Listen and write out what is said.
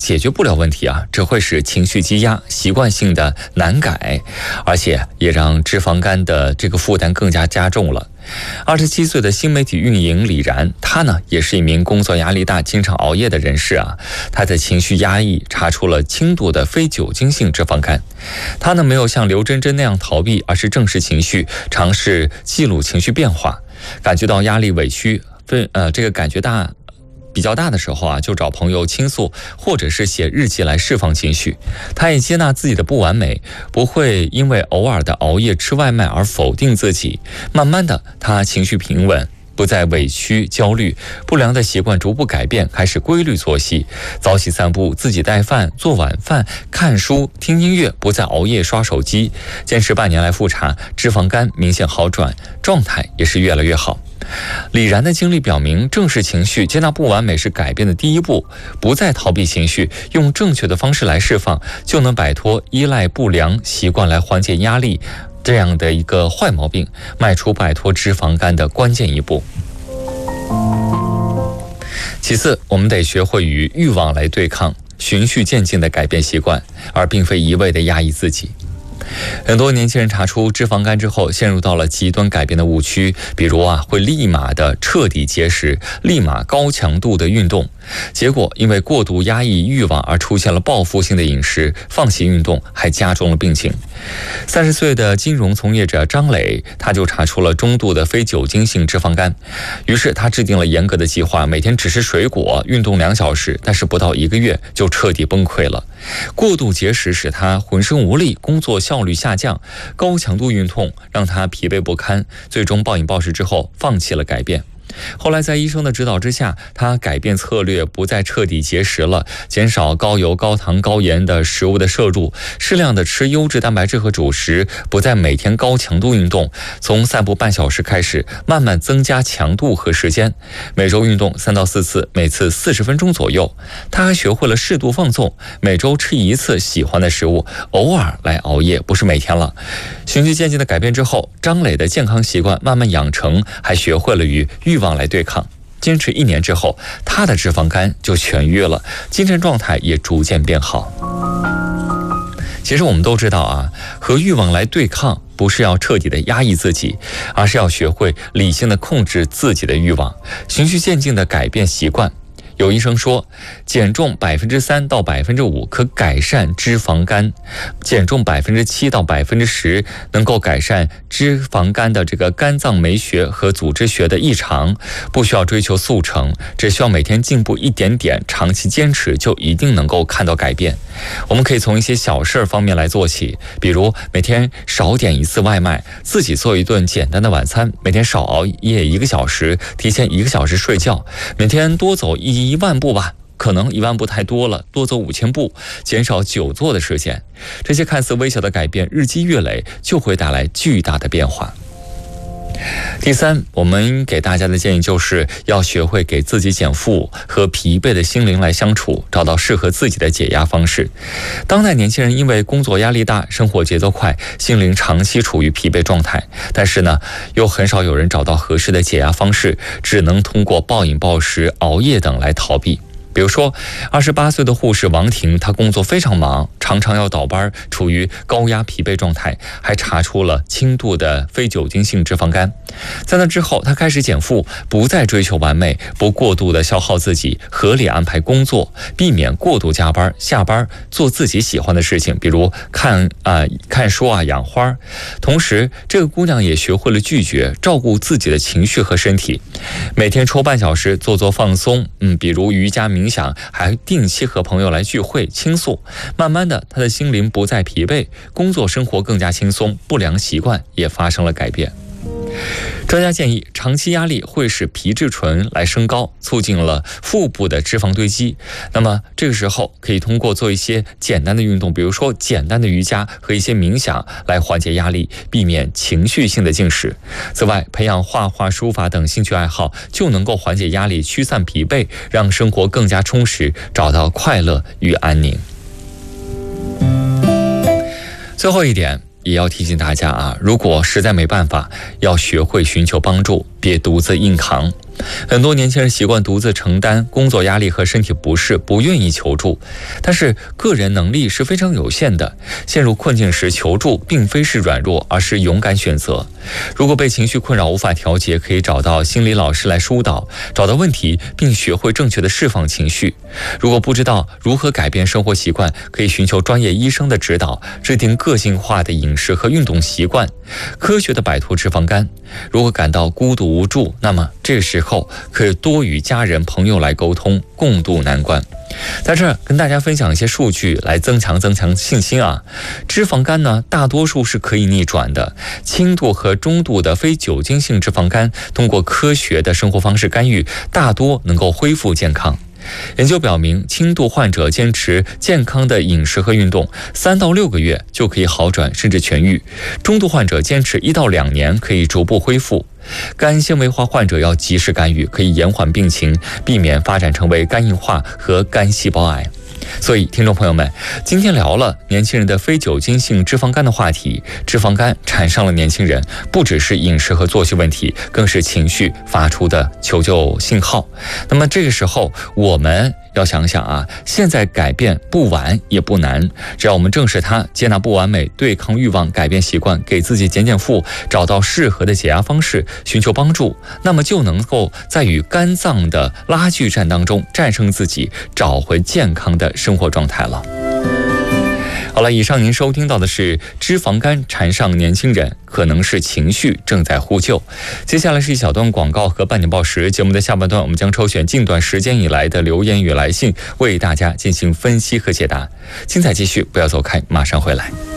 解决不了问题只会使情绪积压，习惯性的难改，而且也让脂肪肝的这个负担更加加重了。27岁的新媒体运营李然，他呢也是一名工作压力大、经常熬夜的人士他的情绪压抑查出了轻度的非酒精性脂肪肝。他呢没有像刘真真那样逃避，而是正视情绪，尝试记录情绪变化，感觉到压力委屈，这个感觉比较大的时候就找朋友倾诉，或者是写日记来释放情绪。他也接纳自己的不完美，不会因为偶尔的熬夜吃外卖而否定自己。慢慢的，他情绪平稳，不再委屈焦虑，不良的习惯逐步改变，开始规律作息，早起散步，自己带饭，做晚饭，看书，听音乐，不再熬夜刷手机。坚持半年来复查，脂肪肝明显好转，状态也是越来越好。李然的经历表明，正视情绪，接纳不完美是改变的第一步，不再逃避情绪，用正确的方式来释放，就能摆脱依赖不良习惯来缓解压力这样的一个坏毛病，迈出摆脱脂肪肝的关键一步。其次，我们得学会与欲望来对抗，循序渐进地改变习惯，而并非一味地压抑自己。很多年轻人查出脂肪肝之后，陷入到了极端改变的误区，比如会立马的彻底节食，立马高强度的运动，结果因为过度压抑欲望而出现了报复性的饮食，放弃运动，还加重了病情。30岁的金融从业者张磊，他就查出了中度的非酒精性脂肪肝，于是他制定了严格的计划，每天只吃水果，运动2小时，但是不到1个月就彻底崩溃了。过度节食使他浑身无力，工作效率下降，高强度运动让他疲惫不堪，最终暴饮暴食之后放弃了改变。后来在医生的指导之下，他改变策略，不再彻底节食了，减少高油、高糖、高盐的食物的摄入，适量的吃优质蛋白质和主食，不再每天高强度运动，从散步半小时开始，慢慢增加强度和时间，每周运动3到4次，每次40分钟左右。他还学会了适度放纵，每周吃1次喜欢的食物，偶尔来熬夜，不是每天了。循序渐进的改变之后，张磊的健康习惯慢慢养成，还学会了与欲望来对抗。坚持1年之后，他的脂肪肝就痊愈了，精神状态也逐渐变好。其实我们都知道和欲望来对抗，不是要彻底的压抑自己，而是要学会理性的控制自己的欲望，循序渐进的改变习惯。有医生说，减重3%到5%可改善脂肪肝，减重7%到10%能够改善脂肪肝的这个肝脏酶学和组织学的异常。不需要追求速成，只需要每天进步一点点，长期坚持就一定能够看到改变。我们可以从一些小事方面来做起，比如每天少点1次外卖，自己做一顿简单的晚餐，每天少熬夜1个小时，提前1个小时睡觉，每天多走1万步吧，可能1万步太多了，多走5000步，减少久坐的时间。这些看似微小的改变，日积月累就会带来巨大的变化。第三，我们给大家的建议就是要学会给自己减负，和疲惫的心灵来相处，找到适合自己的解压方式。当代年轻人因为工作压力大，生活节奏快，心灵长期处于疲惫状态，但是呢，又很少有人找到合适的解压方式，只能通过暴饮暴食、熬夜等来逃避。比如说28岁的护士王婷，她工作非常忙，常常要倒班，处于高压疲惫状态，还查出了轻度的非酒精性脂肪肝。在那之后，她开始减负，不再追求完美，不过度的消耗自己，合理安排工作，避免过度加班，下班做自己喜欢的事情，比如看书养花。同时这个姑娘也学会了拒绝，照顾自己的情绪和身体，每天抽半小时做放松，比如瑜伽冥想，还定期和朋友来聚会倾诉。慢慢的，他的心灵不再疲惫，工作生活更加轻松，不良习惯也发生了改变。专家建议，长期压力会使皮质醇来升高，促进了腹部的脂肪堆积。那么这个时候可以通过做一些简单的运动，比如说简单的瑜伽和一些冥想来缓解压力，避免情绪性的进食。此外，培养画画、书法等兴趣爱好，就能够缓解压力，驱散疲惫，让生活更加充实，找到快乐与安宁。最后一点，也要提醒大家如果实在没办法，要学会寻求帮助，别独自硬扛。 很多年轻人习惯独自承担工作压力和身体不适，不愿意求助。但是个人能力是非常有限的，陷入困境时求助并非是软弱，而是勇敢选择。如果被情绪困扰无法调节，可以找到心理老师来疏导，找到问题并学会正确的释放情绪。如果不知道如何改变生活习惯，可以寻求专业医生的指导，制定个性化的饮食和运动习惯，科学的摆脱脂肪肝。如果感到孤独无助，那么这个时候可以多与家人朋友来沟通，共度难关。在这儿跟大家分享一些数据来增强信心啊。脂肪肝呢，大多数是可以逆转的，轻度和中度的非酒精性脂肪肝，通过科学的生活方式干预，大多能够恢复健康。研究表明，轻度患者坚持健康的饮食和运动，3到6个月就可以好转甚至痊愈；中度患者坚持1到2年可以逐步恢复。肝纤维化患者要及时干预，可以延缓病情，避免发展成为肝硬化和肝细胞癌。所以听众朋友们，今天聊了年轻人的非酒精性脂肪肝的话题。脂肪肝缠上了年轻人，不只是饮食和作息问题，更是情绪发出的求救信号。那么这个时候我们要想想啊，现在改变不晚也不难，只要我们正视它，接纳不完美，对抗欲望，改变习惯，给自己减负，找到适合的解压方式，寻求帮助，那么就能够在与肝脏的拉锯战当中战胜自己，找回健康的生活状态了。好了，以上您收听到的是脂肪肝缠上年轻人，可能是情绪正在呼救。接下来是一小段广告和半点报时。节目的下半段，我们将抽选近段时间以来的留言与来信，为大家进行分析和解答。精彩继续，不要走开，马上回来。